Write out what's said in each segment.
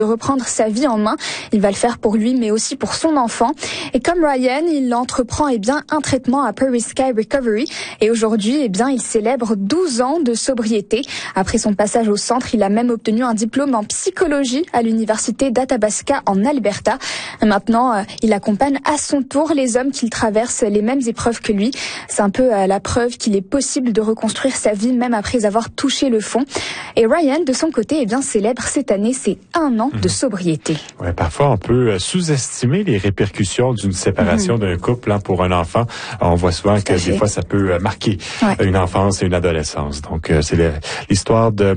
de reprendre sa vie en main. Il va le faire pour lui, mais aussi pour son enfant. Et comme Ryan, il entreprend un traitement à Prairie Sky Recovery. Et aujourd'hui, il célèbre 12 ans de sobriété. Après son passage au centre, il a même obtenu un diplôme en psychologie à l'université d'Athabasca en Alberta. Maintenant, il accompagne à son tour les hommes qui traversent les mêmes épreuves que lui. C'est un peu la preuve qu'il est possible de reconstruire sa vie même après avoir touché le fond. Et Ryan, de son côté, célèbre cette année ses 1 an de sobriété. Ouais, parfois on peut sous-estimer les répercussions d'une séparation d'un couple pour un enfant. On voit souvent que des fois ça peut marquer une enfance et une adolescence. Donc c'est l'histoire de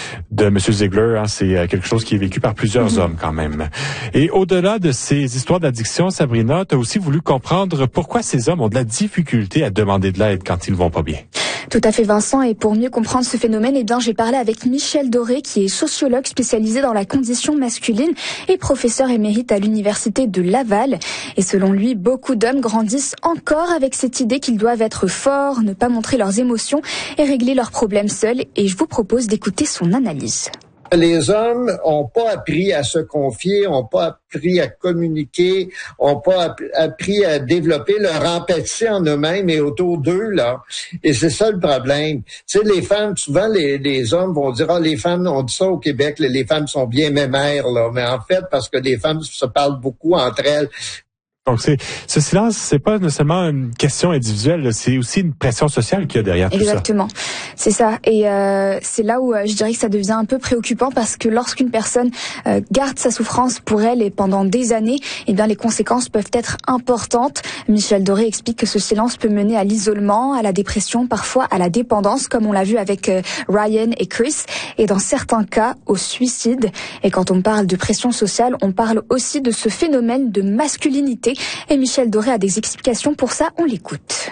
M. Ziegler. C'est quelque chose qui est vécu par plusieurs hommes quand même. Et au-delà de ces histoires d'addiction, Sabrina, tu as aussi voulu comprendre pourquoi ces hommes ont de la difficulté à demander de l'aide quand ils ne vont pas bien. Tout à fait, Vincent. Et pour mieux comprendre ce phénomène, j'ai parlé avec Michel Doré, qui est sociologue spécialisé dans la condition masculine et professeur émérite à l'université de Laval. Et selon lui, beaucoup d'hommes grandissent encore avec cette idée qu'ils doivent être forts, ne pas montrer leurs émotions et régler leurs problèmes seuls. Et je vous propose d'écouter son analyse. Les hommes ont pas appris à se confier, ont pas appris à communiquer, ont pas appris à développer leur empathie en eux-mêmes et autour d'eux, là. Et c'est ça le problème. Tu sais, les femmes, souvent, les hommes vont dire, les femmes, on dit ça au Québec, les femmes sont bien mémères, là. Mais en fait, parce que les femmes se parlent beaucoup entre elles. Donc, ce silence, c'est pas seulement une question individuelle, c'est aussi une pression sociale qu'il y a derrière tout ça. Exactement. C'est ça. Et c'est là où je dirais que ça devient un peu préoccupant parce que lorsqu'une personne garde sa souffrance pour elle et pendant des années, les conséquences peuvent être importantes. Michel Doré explique que ce silence peut mener à l'isolement, à la dépression, parfois à la dépendance, comme on l'a vu avec Ryan et Chris, et dans certains cas, au suicide. Et quand on parle de pression sociale, on parle aussi de ce phénomène de masculinité. Et Michel Doré a des explications pour ça, on l'écoute.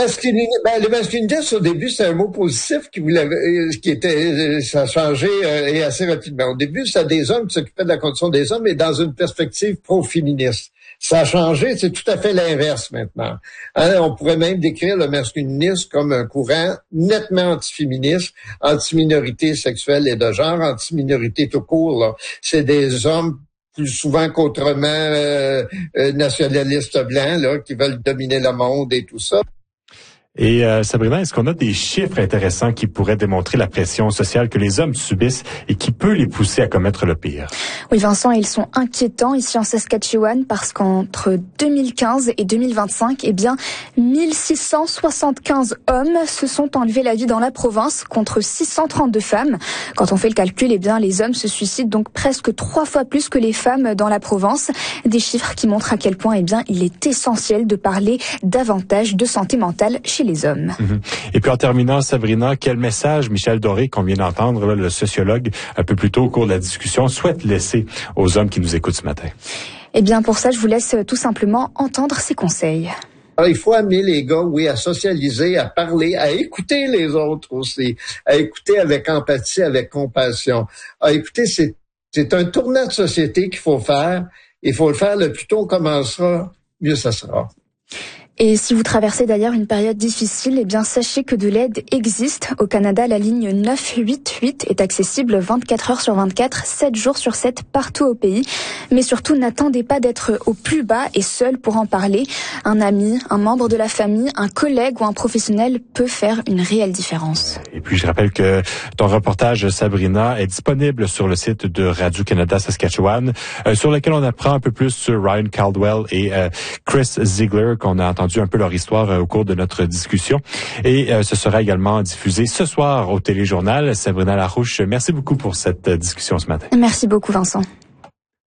Le masculinisme, au début, c'est un mot positif ça a changé et assez rapidement. Au début, c'était des hommes qui s'occupaient de la condition des hommes, mais dans une perspective pro-féministe. Ça a changé, c'est tout à fait l'inverse maintenant. On pourrait même décrire le masculinisme comme un courant nettement antiféministe, anti-minorité sexuelle et de genre, anti-minorité tout court, là. C'est des hommes plus souvent qu'autrement nationalistes blancs là, qui veulent dominer le monde et tout ça. Et Sabrina, est-ce qu'on a des chiffres intéressants qui pourraient démontrer la pression sociale que les hommes subissent et qui peut les pousser à commettre le pire? Oui, Vincent, ils sont inquiétants ici en Saskatchewan parce qu'entre 2015 et 2025, 1675 hommes se sont enlevés la vie dans la province contre 632 femmes. Quand on fait le calcul, les hommes se suicident donc presque 3 fois plus que les femmes dans la province. Des chiffres qui montrent à quel point, il est essentiel de parler davantage de santé mentale chez les hommes. Et puis en terminant, Sabrina, quel message Michel Doré, qu'on vient d'entendre, le sociologue, un peu plus tôt au cours de la discussion, souhaite laisser aux hommes qui nous écoutent ce matin? Pour ça, je vous laisse tout simplement entendre ses conseils. Alors, il faut amener les gars, à socialiser, à parler, à écouter les autres aussi, à écouter avec empathie, avec compassion. Écoutez, c'est un tournant de société qu'il faut faire. Il faut le faire le plus tôt on commencera, mieux ça sera. Et si vous traversez d'ailleurs une période difficile, sachez que de l'aide existe. Au Canada, la ligne 988 est accessible 24 heures sur 24, 7 jours sur 7 partout au pays. Mais surtout, n'attendez pas d'être au plus bas et seul pour en parler. Un ami, un membre de la famille, un collègue ou un professionnel peut faire une réelle différence. Et puis, je rappelle que ton reportage, Sabrina, est disponible sur le site de Radio-Canada Saskatchewan, sur lequel on apprend un peu plus sur Ryan Caldwell et Chris Ziegler, qu'on a entendu un peu leur histoire au cours de notre discussion. Et ce sera également diffusé ce soir au Téléjournal. Sabrina Larouche, merci beaucoup pour cette discussion ce matin. Merci beaucoup, Vincent.